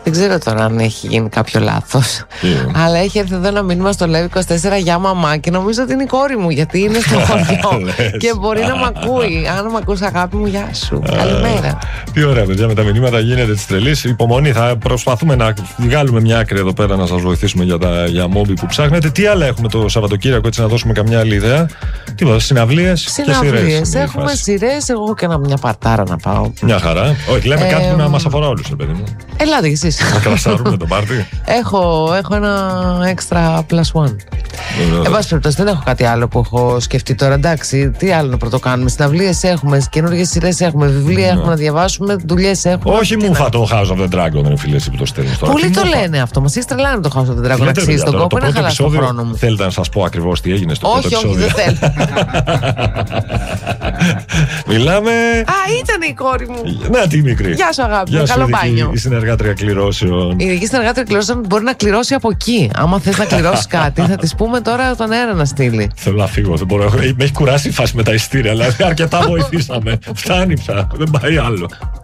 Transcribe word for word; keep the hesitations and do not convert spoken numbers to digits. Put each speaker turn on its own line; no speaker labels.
Δεν ξέρω τώρα αν έχει γίνει κάποιο λάθος. Yeah. Αλλά έχει έρθει εδώ ένα μήνυμα στο Live είκοσι τέσσερα για μαμά και νομίζω ότι είναι η κόρη μου, γιατί είναι στο χωριό και μπορεί να μ' ακούει. Αν μ' ακούς, αγάπη μου, γεια σου. Καλημέρα.
Τι ωραία, παιδιά, με τα μηνύματα γίνεται τη τρελή. Υπομονή, θα προσπαθούμε να βγάλουμε μια άκρη εδώ πέρα να σας βοηθήσουμε για τα για μόμπι που ψάχνετε. Τι άλλα έχουμε το Σαββατοκύριακο, έτσι να δώσουμε καμιά άλλη ιδέα? Τίποτα, συναυλίες και σειρές.
Έχουμε σειρές, εγώ και μια παρτάρα να πάω.
Μια χαρά. Όχι, λέμε ε, κάτι που να μας αφορά όλους, παιδί μου.
Ελάτε κι εσείς.
Να κρασάρουμε το πάρτι.
Έχω, έχω ένα extra plus one. Εν πάση περιπτώσει, δεν έχω κάτι άλλο που έχω σκεφτεί τώρα. Εντάξει, τι άλλο να πρωτοκάνουμε? Συναυλίες έχουμε, καινούργιες σειρές έχουμε, βιβλία ναι. έχουμε να διαβάσουμε, δουλειές έχουμε.
Όχι μου θα το House of the Dragon, ρε φίλε, που το στέλνεις τώρα.
Πολλοί το λένε αυτό. Μας έχει τρελάνει το House of the Dragon. Να αξίζει τον κόπο, να χαλάσει τον χρόνο μου.
Θέλετε να σας πω ακριβώς τι έγινε στο πρώτο επεισόδιο?
Όχι, όχι, δεν θέλω.
Μιλάμε.
Α, ήταν η κόρη μου.
Να, τι μικρή.
Γεια σου, αγάπη μου. Καλό μπάνιο.
Η συνεργάτρια κληρώσεων.
Η ειδική συνεργάτρια κληρώσεων μπορεί να κληρώσει από εκεί. Άμα θες να κληρώσεις κάτι, θα της πούμε τώρα τον αέρα να στείλει.
Θέλω να φύγω. Δεν μπορώ. Με έχει κουράσει η φάση με τα ειστήρια. Δηλαδή, αρκετά βοηθήσαμε. Φτάνει πια. Δεν πάει άλλο.